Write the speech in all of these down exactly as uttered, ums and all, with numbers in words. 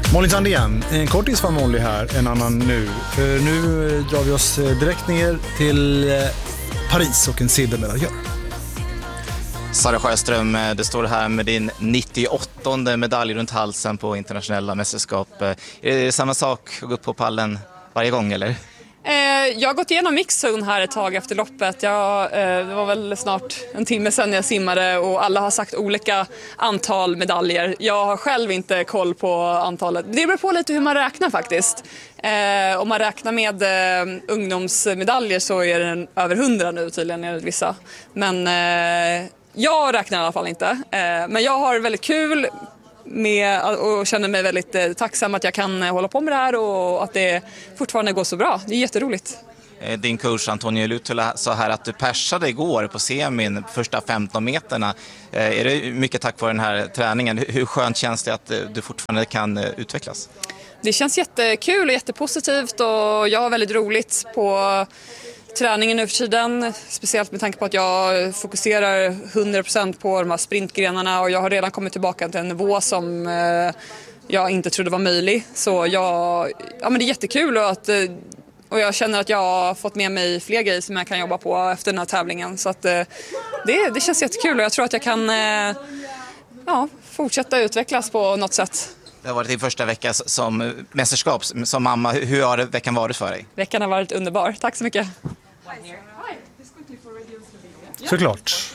Molly Sandén, en kortis var Molly här, en annan nu. För nu drar vi oss direkt ner till Paris och en silvermedaljör. Sara Sjöström, det står här med din nittioåttonde medalj runt halsen på internationella mästerskap. Är det samma sak att gå upp på pallen varje gång eller? Jag har gått igenom mixzone här ett tag efter loppet. Jag, det var väl snart en timme sedan jag simmade och alla har sagt olika antal medaljer. Jag har själv inte koll på antalet. Det beror på lite hur man räknar faktiskt. Eh, om man räknar med eh, ungdomsmedaljer så är det över hundra nu tydligen enligt vissa. Men eh, jag räknar i alla fall inte. Eh, men jag har väldigt kul med och känner mig väldigt eh, tacksam att jag kan eh, hålla på med det här och att det fortfarande går så bra. Det är jätteroligt. Din coach Antonio Lutula sa här att du persade igår på semin första femton meterna. Eh, är det mycket tack vare den här träningen? Hur, hur skönt känns det att eh, du fortfarande kan eh, utvecklas? Det känns jättekul och jättepositivt och jag har väldigt roligt på träningen nu för tiden, speciellt med tanke på att jag fokuserar hundra procent på de här sprintgrenarna och jag har redan kommit tillbaka till en nivå som eh, jag inte trodde var möjlig. Så jag, ja, men det är jättekul och, att, och jag känner att jag har fått med mig fler grejer som jag kan jobba på efter den här tävlingen. Så att, eh, det, det känns jättekul och jag tror att jag kan eh, ja, fortsätta utvecklas på något sätt. Det har varit din första vecka som mästerskap, som mamma. Hur har veckan varit för dig? Veckan har varit underbar. Tack så mycket. Såklart.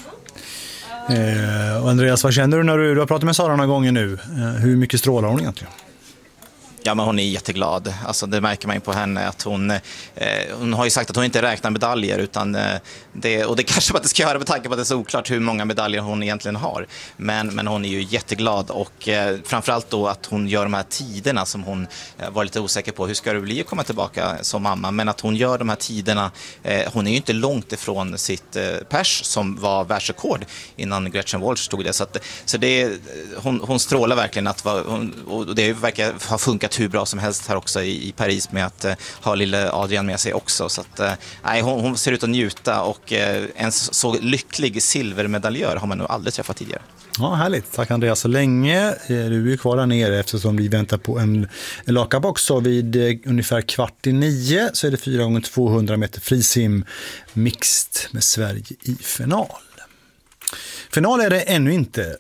Eh, och Andreas, vad känner du när du, du har pratat med Sara några gånger nu? Eh, hur mycket strålar hon egentligen? Ja, men hon är jätteglad. Alltså, det märker man ju på henne att hon, eh, hon har ju sagt att hon inte räknar medaljer utan eh, det, och det kanske man inte ska göra med tanke på att det är så oklart hur många medaljer hon egentligen har. Men, men hon är ju jätteglad och eh, framförallt då att hon gör de här tiderna som hon eh, var lite osäker på. Hur ska det bli att komma tillbaka som mamma? Men att hon gör de här tiderna, eh, hon är ju inte långt ifrån sitt eh, pers som var världsrekord innan Gretchen Walsh stod det. Så, att, så det, hon, hon strålar verkligen att vara, hon, och det verkar ha funkat hur bra som helst här också i, i Paris med att uh, ha lille Adrian med sig också. Så att, uh, nej, hon, hon ser ut att njuta och uh, en så, så lycklig silvermedaljör har man nog aldrig träffat tidigare. Ja, härligt. Tack Andreas. Så länge du är kvar där nere eftersom vi väntar på en, en lakabox och vid uh, ungefär kvart i nio så är det fyra gånger tvåhundra meter frisim mixed med Sverige i final. Final är det ännu inte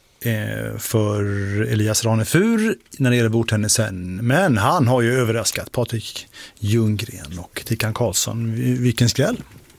för Elias Ranefur när det gäller bordtennisen. Men han har ju överraskat Patrik Ljunggren och Tickan Karlsson. Vilken skräll!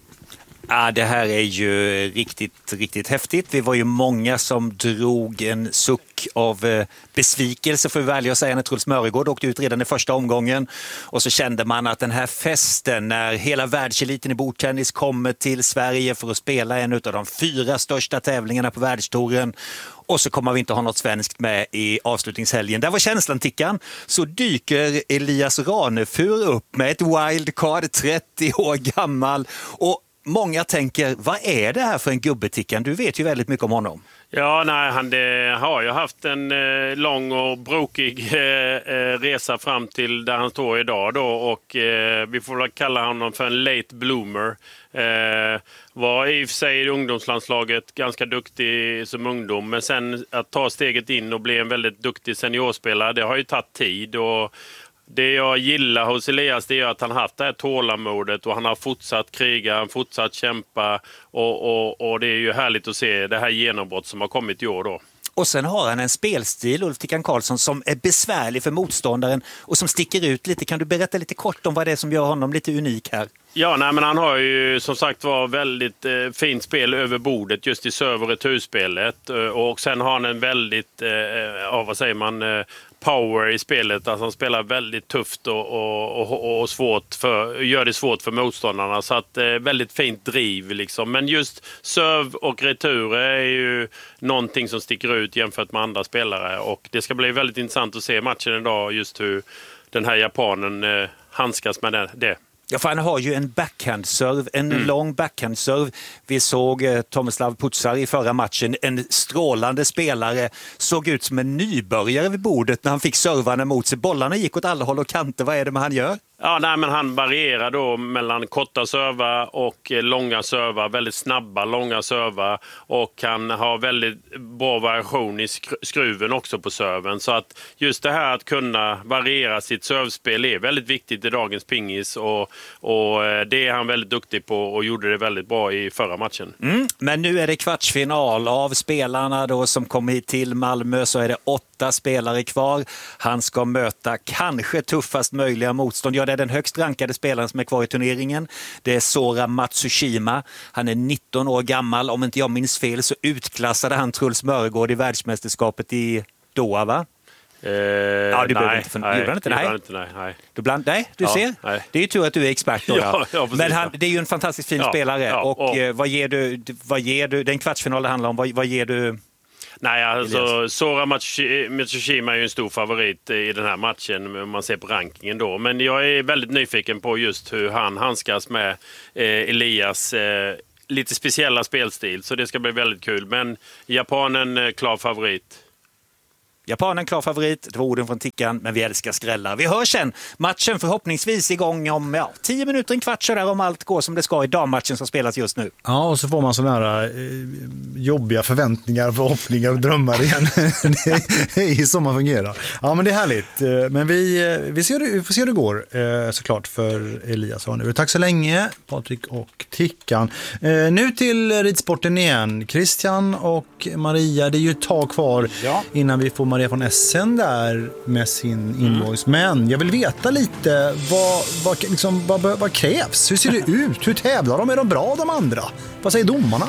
Ja, det här är ju riktigt, riktigt häftigt. Vi var ju många som drog en suck av besvikelse för välja att säga när Truls Mörgård åkte ut redan i första omgången. Och så kände man att den här festen när hela världseliten i bordtennis kommer till Sverige för att spela en av de fyra största tävlingarna på världstouren. Och så kommer vi inte ha något svenskt med i avslutningshelgen. Där var känslan, Tickan. Så dyker Elias Ranefur upp med ett wildcard, trettio år gammal. Och många tänker, vad är det här för en gubbe, Tickan? Du vet ju väldigt mycket om honom. Ja, nej, han det, har ju haft en eh, lång och brokig eh, resa fram till där han står idag då och eh, vi får väl kalla honom för en late bloomer. Eh, var i och för sig i ungdomslandslaget ganska duktig som ungdom, men sen att ta steget in och bli en väldigt duktig seniorspelare, det har ju tagit tid. Och det jag gillar hos Elias, det är att han har haft det här tålamodet och han har fortsatt kriga, han fortsatt kämpa och, och, och det är ju härligt att se det här genombrott som har kommit i år då. Och sen har han en spelstil, Ulf Tickan Karlsson, som är besvärlig för motståndaren och som sticker ut lite. Kan du berätta lite kort om vad det är som gör honom lite unik här? Ja, nej, men han har ju som sagt var väldigt eh, fint spel över bordet just i serv- och returspelet. Och sen har han en väldigt, eh, ja, vad säger man, eh, power i spelet. Alltså han spelar väldigt tufft och, och, och, och svårt för, gör det svårt för motståndarna. Så att eh, väldigt fint driv liksom. Men just serv och retur är ju någonting som sticker ut jämfört med andra spelare. Och det ska bli väldigt intressant att se matchen idag just hur den här japanen eh, handskas med det. Ja, för han har ju en backhand-serve, en mm. lång backhand-serve. Vi såg eh, Tomislav Putsar i förra matchen, en strålande spelare, såg ut som en nybörjare vid bordet när han fick servarna mot sig. Bollarna gick åt alla håll och kanter. Vad är det med han gör? Ja, nej, men han varierar då mellan korta servar och långa servar, väldigt snabba långa servar, och han har väldigt bra variation i skruven också på serven. Så att just det här att kunna variera sitt servspel är väldigt viktigt i dagens pingis, och, och det är han väldigt duktig på och gjorde det väldigt bra i förra matchen. Mm, men nu är det kvartsfinal. Av spelarna då som kom hit till Malmö så är det åtta spelare kvar. Han ska möta kanske tuffast möjliga motstånd. Ja, det är den högst rankade spelaren som är kvar i turneringen. Det är Sora Matsushima. Han är nitton år gammal. Om inte jag minns fel så utklassade han Truls Mörgård i världsmästerskapet i Doha, va? Eh, ja, du nej, inte för... nej, inte, nej. inte, nej, nej. Du bland... nej, du ja, ser. Nej. Det är ju tur att du är expert då. ja, ja, Men han, det är ju en fantastiskt fin ja, spelare. Ja, och, och eh, vad ger du, vad ger du, den kvartsfinal det handlar om, vad, vad ger du? Nej, alltså Sora Matsushima är ju en stor favorit i den här matchen om man ser på rankingen då. Men jag är väldigt nyfiken på just hur han handskas med eh, Elias eh, lite speciella spelstil. Så det ska bli väldigt kul. Men japanen eh, klar favorit. Japanen klar favorit, det var orden från Tickan, men vi älskar skrällar. Vi hörs sen. Matchen förhoppningsvis igång om ja, tio minuter, en kvart så där, om allt går som det ska i dammatchen som spelas just nu. Ja, och så får man sådana här eh, jobbiga förväntningar, förhoppningar och drömmar igen. Det är ju så man fungerar. Ja, men det är härligt. Men vi, vi, ser, vi får se hur det går eh, såklart för Elias och nu. Tack så länge, Patrik och Tickan. Eh, nu till ridsporten igen. Christian och Maria, det är ju ett tag kvar ja. innan vi får Maria von Essen där med sin invoice. Mm. Men jag vill veta lite vad, vad, liksom, vad, vad krävs? Hur ser det ut? Hur tävlar de? Är de bra de andra? Vad säger domarna?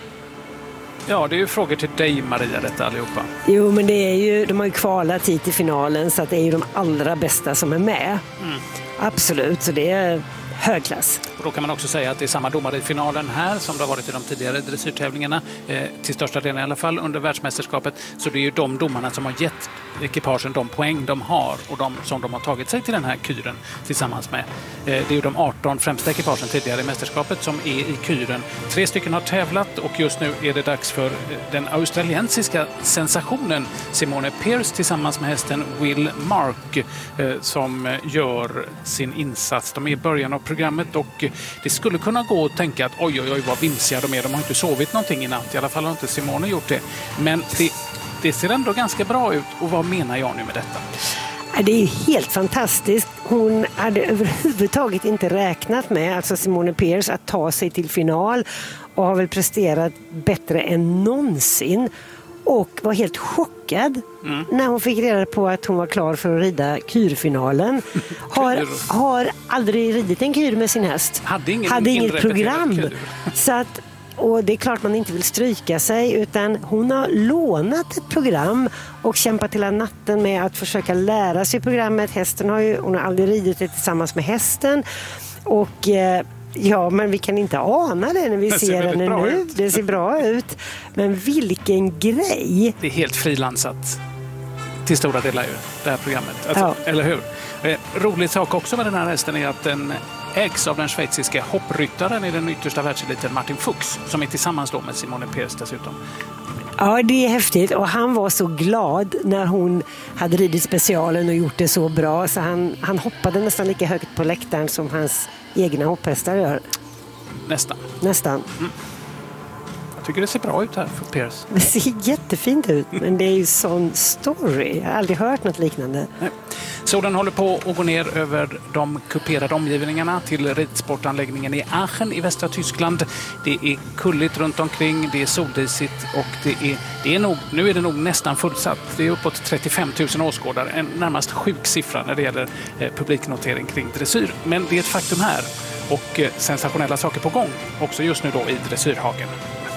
Ja, det är ju frågor till dig, Maria, detta allihopa. Jo, men det är ju, de har ju kvalat hit till finalen, så att det är ju de allra bästa som är med. Mm. Absolut, så det är högklass. Och då kan man också säga att det är samma domare i finalen här som det har varit i de tidigare dressyrtävlingarna, eh, till största delen i alla fall under världsmästerskapet. Så det är ju de domarna som har gett ekipagen de poäng de har och de som de har tagit sig till den här kyren tillsammans med. Eh, det är ju de arton främsta ekipagen tidigare i mästerskapet som är i kyren. Tre stycken har tävlat och just nu är det dags för den australiensiska sensationen Simone Pearce tillsammans med hästen Will Mark eh, som gör sin insats. De är i början av programmet och det skulle kunna gå att tänka att oj, oj, oj, vad vimsiga de är. De har inte sovit någonting i natt. I alla fall har inte Simone gjort det. Men det, det ser ändå ganska bra ut. Och vad menar jag nu med detta? Det är helt fantastiskt. Hon hade överhuvudtaget inte räknat med, alltså Simone Pearce, att ta sig till final och har väl presterat bättre än någonsin. Och var helt chockad mm. när hon fick reda på att hon var klar för att rida kyrfinalen. Har, har aldrig ridit en kyr med sin häst. Hade, ingen, Hade inget program. Så att, och det är klart man inte vill stryka sig, utan hon har lånat ett program och kämpat hela natten med att försöka lära sig programmet. Hästen har ju, hon har aldrig ridit det tillsammans med hästen. Och eh, ja, men vi kan inte ana det när vi det ser henne nu. Ut. Det ser bra ut. Men vilken grej! Det är helt frilansat till stora delar ju, det här programmet. Alltså, ja. Eller hur? Eh, rolig sak också med den här hästen är att den ägs av den schweiziska hoppryttaren i den yttersta världseliten Martin Fuchs, som är tillsammans då med Simone Pearce dessutom. Ja, det är häftigt. Och han var så glad när hon hade ridit specialen och gjort det så bra. Så han, han hoppade nästan lika högt på läktaren som hans egna hopphästar gör. Nästan. Nästan. Mm. Jag tycker det ser bra ut här för Pearce. Det ser jättefint ut, men det är ju sån story. Jag har aldrig hört något liknande. Nej. Solen håller på att gå ner över de kuperade omgivningarna till ridsportanläggningen i Aachen i västra Tyskland. Det är kulligt runt omkring, det är soldisigt och det är, det är nog, nu är det nog nästan fullsatt. Det är uppåt trettiofem tusen åskådare, en närmast sjuk siffra när det gäller eh, publiknotering kring dressyr. Men det är ett faktum här och eh, sensationella saker på gång, också just nu då i dressyrhagen.